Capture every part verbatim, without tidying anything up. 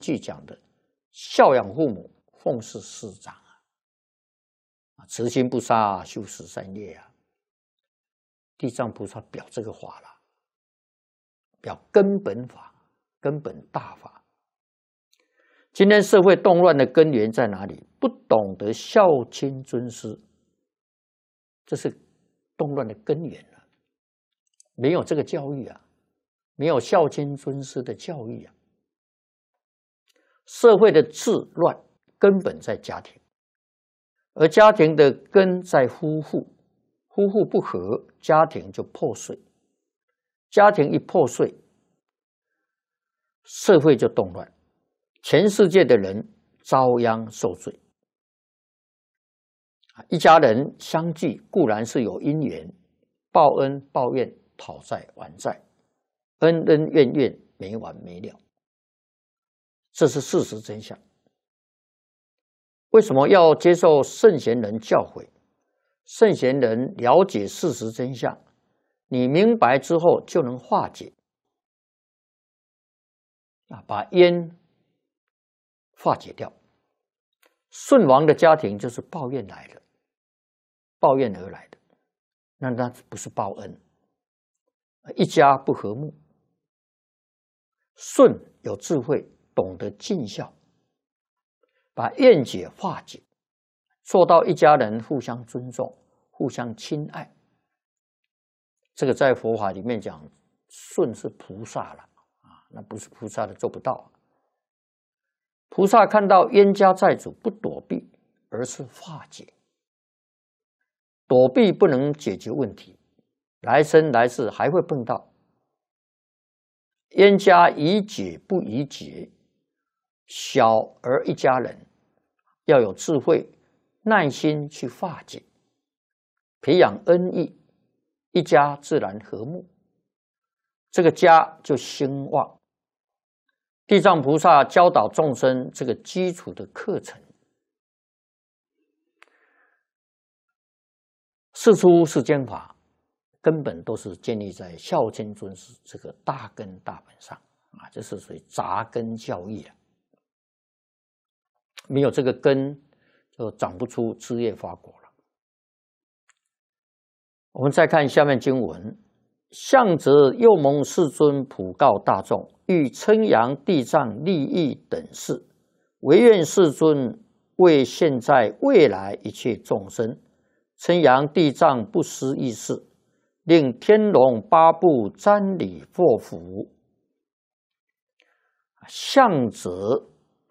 句讲的孝养父母，奉事师长啊，慈心不杀，修十善业啊。地藏菩萨表这个法了，表根本法、根本大法。今天社会动乱的根源在哪里？不懂得孝亲尊师，这是动乱的根源了。没有这个教育啊，没有孝亲尊师的教育啊，社会的治乱根本在家庭，而家庭的根在夫妇。夫妇不和，家庭就破碎。家庭一破碎，社会就动乱，全世界的人遭殃受罪。一家人相聚固然是有因缘，报恩报怨，讨债还债，恩恩怨怨，没完没了，这是事实真相。为什么要接受圣贤人教诲？圣贤人了解事实真相，你明白之后就能化解啊，把冤化解掉。舜王的家庭就是抱怨来的，抱怨而来的，那那不是报恩，一家不和睦。舜有智慧，懂得尽孝，把怨结化解，做到一家人互相尊重，互相亲爱。这个在佛法里面讲，舜是菩萨了啊，那不是菩萨的做不到。菩萨看到冤家债主不躲避，而是化解。躲避不能解决问题，来生来世还会碰到。冤家宜解不宜结，小而一家人要有智慧，耐心去化解，培养恩义，一家自然和睦，这个家就兴旺。地藏菩萨教导众生这个基础的课程，世出世间法根本都是建立在孝亲尊师这个大根大本上啊，这是属于扎根教义啊。没有这个根，就长不出枝叶发果了。我们再看下面经文：向则又蒙世尊普告大众，欲称扬地藏利益等事，唯愿世尊为现在未来一切众生称扬地藏不思议事，令天龙八部瞻礼获福。向则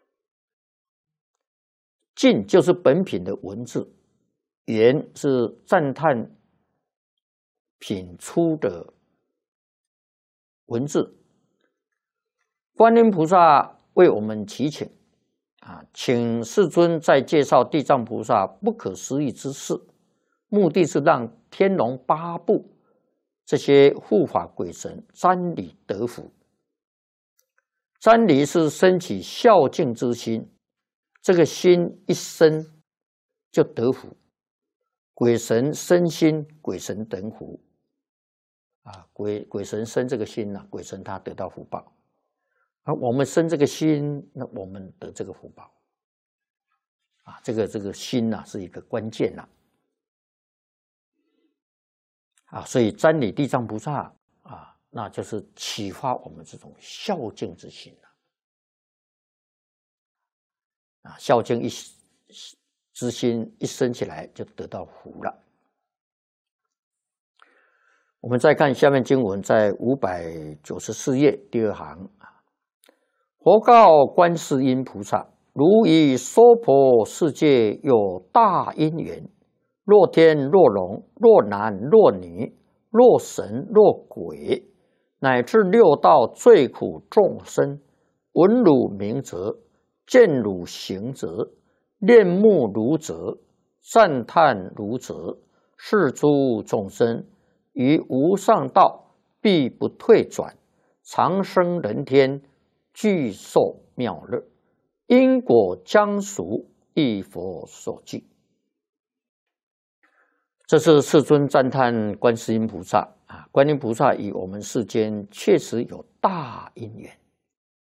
敬就是本品的文字，言是赞叹品出的文字。观音菩萨为我们祈请啊，请世尊在介绍地藏菩萨不可思议之事，目的是让天龙八部这些护法鬼神瞻礼得福。瞻礼是升起孝敬之心，这个心一生就得福，鬼神生心，鬼神等福啊，鬼鬼神生这个心啊，鬼神他得到福报，而我们生这个心，那我们得这个福报啊，这个这个心啊是一个关键呐啊，所以瞻礼地藏菩萨啊，那就是启发我们这种孝敬之心了啊，孝敬一之心一生起来就得到福了。我们再看下面经文，在五百九十四页第二行，佛告观世音菩萨：如以娑婆世界有大因缘，若天若龙，若男若女，若神若鬼，乃至六道最苦众生，闻汝名者，见汝行者，念慕汝者，赞叹汝者，是诸众生于无上道必不退转，长生人天，具受妙乐，因果将熟，一佛所具。这是世尊赞叹观世音菩萨啊，观音菩萨与我们世间确实有大因缘